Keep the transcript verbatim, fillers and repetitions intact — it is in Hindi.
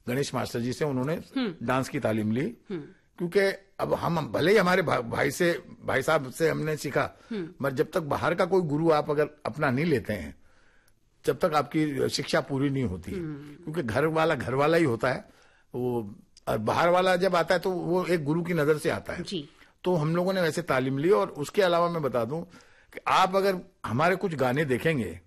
गणेश मास्टर जी से उन्होंने डांस की तालीम ली, क्योंकि अब हम भले ही हमारे भा, भाई से भाई साहब से हमने सीखा, मगर जब तक बाहर का कोई गुरु आप अगर अपना नहीं लेते हैं, जब तक आपकी शिक्षा पूरी नहीं होती है, क्योंकि घर वाला घर वाला ही होता है वो, और बाहर वाला जब आता है तो वो एक गुरु की नजर से आता है जी। तो हम लोगों ने वैसे तालीम ली। और उसके अलावा मैं बता दूं कि आप अगर हमारे कुछ गाने देखेंगे